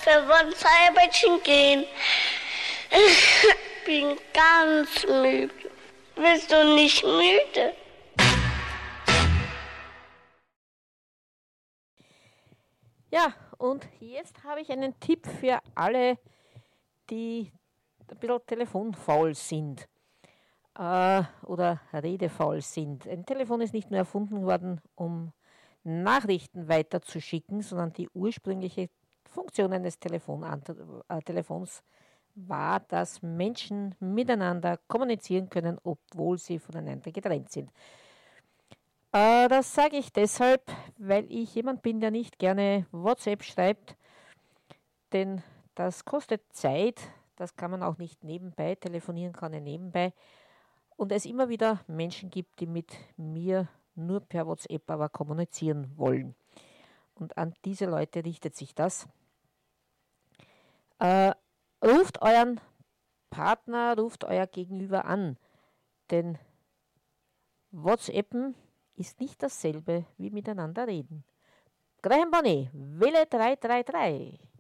Wir wollen Zeiberchen gehen. Ich bin ganz müde. Bist du nicht müde? Ja, und jetzt habe ich einen Tipp für alle, die ein bisschen telefonfaul sind oder redefaul sind. Ein Telefon ist nicht nur erfunden worden, um Nachrichten weiterzuschicken, sondern die ursprüngliche Funktion eines Telefons war, dass Menschen miteinander kommunizieren können, obwohl sie voneinander getrennt sind. Das sage ich deshalb, weil ich jemand bin, der nicht gerne WhatsApp schreibt, denn das kostet Zeit, das kann man auch nicht nebenbei, telefonieren kann er nebenbei. Und es immer wieder Menschen gibt, die mit mir nur per WhatsApp aber kommunizieren wollen. Und an diese Leute richtet sich das. Ruft euren Partner, ruft euer Gegenüber an, denn WhatsAppen ist nicht dasselbe wie miteinander reden. Graham Bonnet, wähle 333.